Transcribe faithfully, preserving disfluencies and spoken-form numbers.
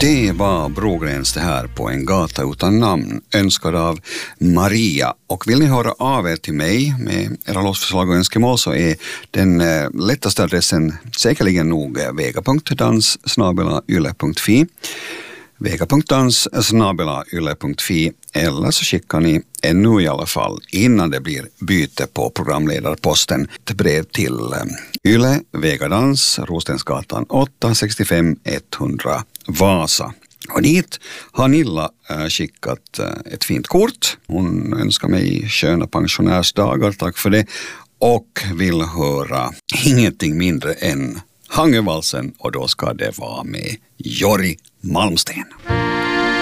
Det var Brogrens det här på en gata utan namn, önskad av Maria. Och vill ni höra av er till mig med era låtförslag och önskemål så är den eh, lättaste adressen säkerligen nog vega.dans snabel-a yle punkt fi vega.dans snabel-a yle punkt fi eller så skickar ni ännu i alla fall innan det blir byte på programledarposten ett brev till eh, Yle, Vegadans, Rostensgatan åtta sextiofem etthundra Vasa. Och dit har Nilla äh, skickat äh, ett fint kort. Hon önskar mig sköna pensionärsdagar, tack för det. Och vill höra ingenting mindre än Hangövalsen, och då ska det vara med Jori Malmsten.